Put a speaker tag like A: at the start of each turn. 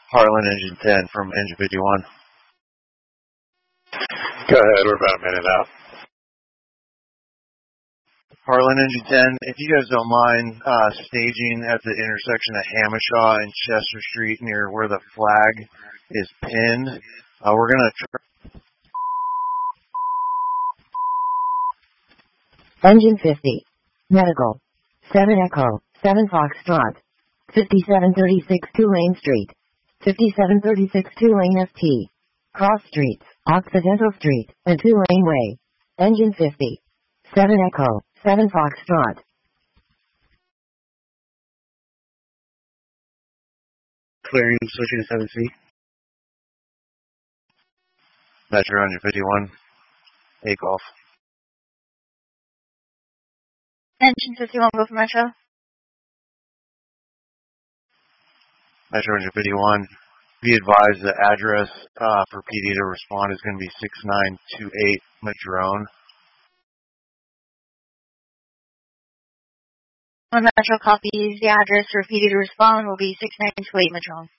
A: Harlan Engine 10 from Engine 51.
B: Go ahead, we're about a minute out.
A: Harlan Engine 10, if you guys don't mind staging at the intersection of Hamishaw and Chester Street near where the flag is pinned, we're going to...
C: Engine 50. Medical. 7 Echo, 7 Foxtrot. 5736 Tulane Street. 5736 Tulane FT. Cross Streets, Occidental Street, and Tulane Way. Engine 50. 7 Echo, 7 Foxtrot.
D: Clearing, switching to 7C.
A: Metro Engine 51. 8 Golf.
E: Engine 51, go for Metro.
A: Metro Engine 51. Be advised the address for PD to respond is going to be 6928 Madrone.
E: On Metro copies, the address for PD to respond will be 6928 Madrone.